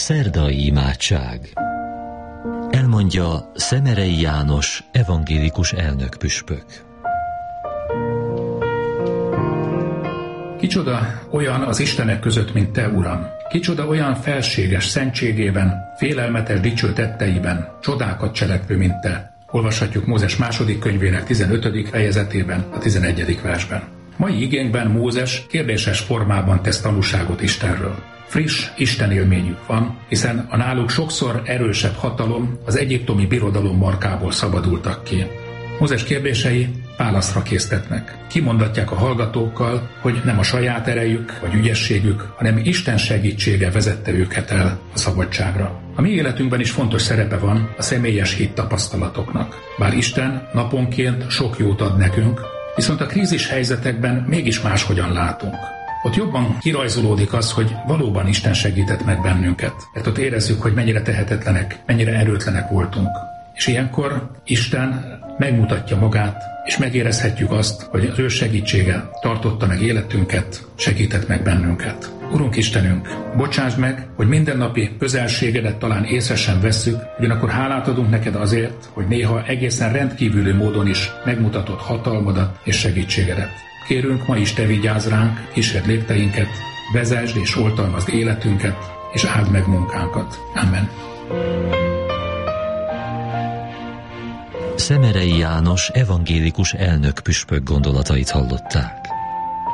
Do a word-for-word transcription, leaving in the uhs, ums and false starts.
Szerdai imádság. Elmondja Szemerei János evangélikus elnökpüspök. Kicsoda olyan az Istenek között, mint te, Uram? Kicsoda olyan felséges szentségében, félelmetes dicső tetteiben, csodákat cselekvő, mint te? Olvashatjuk Mózes második könyvének tizenötödik fejezetében, a tizenegyedik versben. Mai igénkben Mózes kérdéses formában tesz tanúságot Istenről. Friss Isten élményük van, hiszen a náluk sokszor erősebb hatalom, az egyiptomi birodalom markából szabadultak ki. Mózes kérdései válaszra késztetnek. Kimondatják a hallgatókkal, hogy nem a saját erejük vagy ügyességük, hanem Isten segítsége vezette őket el a szabadságra. A mi életünkben is fontos szerepe van a személyes hit tapasztalatoknak. Bár Isten naponként sok jót ad nekünk, viszont a krízis helyzetekben mégis máshogyan látunk. Ott jobban kirajzolódik az, hogy valóban Isten segített meg bennünket, mert ott érezzük, hogy mennyire tehetetlenek, mennyire erőtlenek voltunk. És ilyenkor Isten megmutatja magát, és megérezhetjük azt, hogy az ő segítsége tartotta meg életünket, segített meg bennünket. Urunk Istenünk, bocsáss meg, hogy mindennapi közelségedet talán észre sem vesszük, ugyanakkor hálát adunk neked azért, hogy néha egészen rendkívüli módon is megmutatod hatalmadat és segítségedet. Kérünk, ma is te vigyázz ránk, kísérd lépteinket, vezesd és oltalmazd életünket, és áld meg munkánkat. Amen. Szemerei János evangélikus elnökpüspök gondolatait hallották.